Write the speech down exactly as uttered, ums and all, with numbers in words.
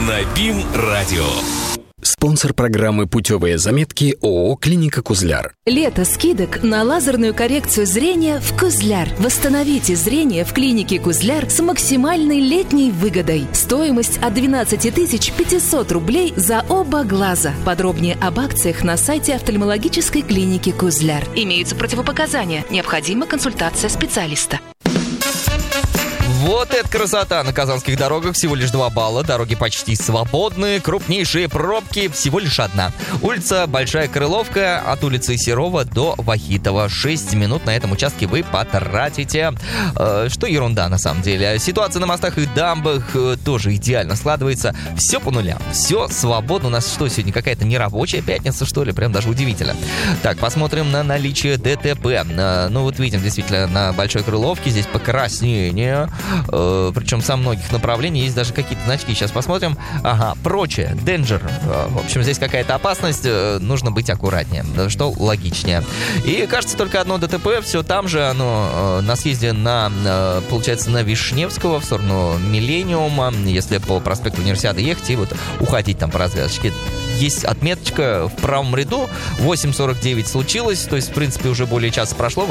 на БИМ-радио. Спонсор программы «Путевые заметки» ООО «Клиника Кузляр». Лето скидок на лазерную коррекцию зрения в Кузляр. Восстановите зрение в клинике Кузляр с максимальной летней выгодой. Стоимость от двенадцать тысяч пятьсот рублей за оба глаза. Подробнее об акциях на сайте офтальмологической клиники Кузляр. Имеются противопоказания. Необходима консультация специалиста. Вот это красота! На казанских дорогах всего лишь два балла, дороги почти свободные, крупнейшие пробки всего лишь одна. Улица Большая Крыловка от улицы Серова до Вахитова. шесть минут на этом участке вы потратите. Э, что ерунда на самом деле. Ситуация на мостах и дамбах э, тоже идеально складывается. Все по нулям, все свободно. У нас что, сегодня какая-то нерабочая пятница, что ли? Прям даже удивительно. Так, посмотрим на наличие ДТП. Э, ну вот видим, действительно, на Большой Крыловке здесь покраснение. Причем со многих направлений. Есть даже какие-то значки. Сейчас посмотрим. Ага, прочее. Danger. В общем, здесь какая-то опасность. Нужно быть аккуратнее. Что логичнее. И кажется, только одно ДТП. Все там же. Оно на съезде на, получается, на Вишневского в сторону Миллениума. Если по проспекту Универсиады ехать и вот уходить там по развязочке. Есть отметочка в правом ряду. восемь сорок девять случилось. То есть, в принципе, уже более часа прошло.